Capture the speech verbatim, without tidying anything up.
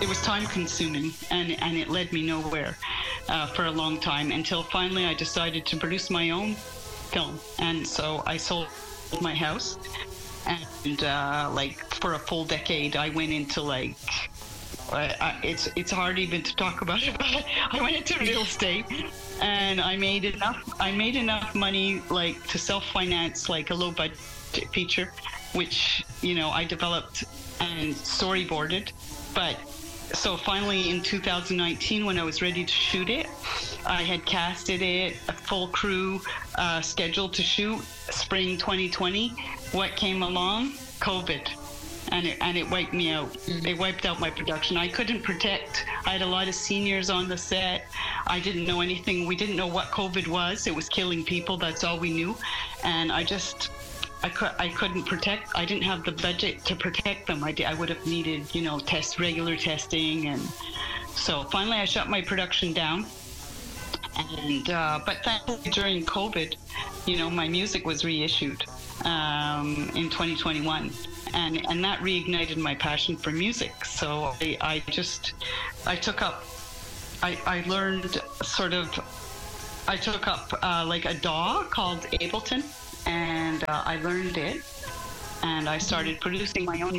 it was time consuming, and, and it led me nowhere uh, for a long time, until finally I decided to produce my own film. And so I sold my house, and uh, like for a full decade I went into like I, I, it's it's hard even to talk about it, but I went into real estate, and I made enough I made enough money like to self-finance like a low budget feature, which, you know, I developed and storyboarded. But so finally in two thousand nineteen, when I was ready to shoot it, I had casted it, a full crew, uh, scheduled to shoot spring twenty twenty. What came along? COVID. And it, and it wiped me out. Mm-hmm. It wiped out my production. I couldn't protect. I had a lot of seniors on the set. I didn't know anything. We didn't know what COVID was. It was killing people. That's all we knew. And I just, I, cu- I couldn't protect. I didn't have the budget to protect them. I, d- I would have needed, you know, test regular testing. And so finally I shut my production down. And uh, but thankfully during COVID, you know, my music was reissued um, in twenty twenty-one. And, and that reignited my passion for music. So I, I just, I took up, I, I learned sort of, I took up uh, like a D A W called Ableton, and uh, I learned it, and I started producing my own